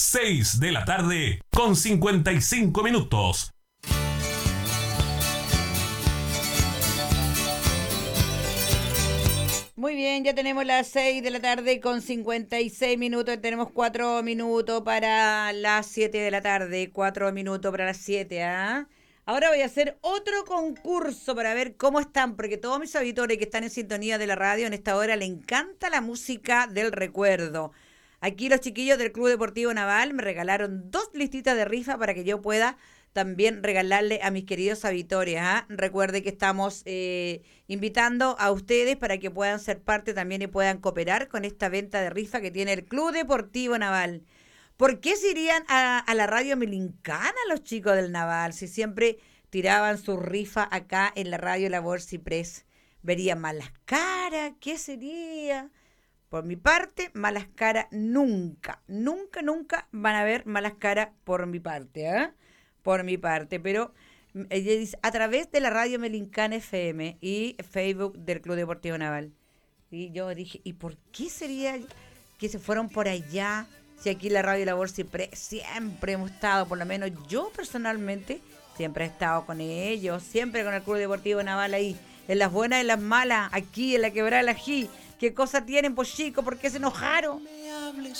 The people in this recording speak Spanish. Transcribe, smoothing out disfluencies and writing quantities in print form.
6 de la tarde con 55 minutos. Muy bien, ya tenemos las 6 de la tarde con 56 minutos. Tenemos 4 minutos para las 7 de la tarde. 4 minutos para las 7, ¿ah? Ahora voy a hacer otro concurso para ver cómo están, porque todos mis auditores que están en sintonía de la radio en esta hora le encanta la música del recuerdo. Aquí los chiquillos del Club Deportivo Naval me regalaron 2 listitas de rifa para que yo pueda también regalarle a mis queridos auditores. ¿Ah? Recuerde que estamos invitando a ustedes para que puedan ser parte también y puedan cooperar con esta venta de rifa que tiene el Club Deportivo Naval. ¿Por qué se irían a la radio Melincana los chicos del Naval? Si siempre tiraban su rifa acá en la radio La Voz Ciprés. Verían malas caras, ¿qué sería? Por mi parte, malas caras nunca. Nunca van a ver malas caras por mi parte, ¿eh? Por mi parte, pero ella dice, a través de la radio Melincana FM y Facebook del Club Deportivo Naval. Y yo dije, ¿y por qué sería que se fueron por allá? Si aquí la radio Labor siempre hemos estado, por lo menos yo personalmente, siempre he estado con ellos, siempre con el Club Deportivo Naval ahí, en las buenas y en las malas, aquí en la Quebrada del Ají. ¿Qué cosa tienen, pues chicos? ¿Por qué se enojaron?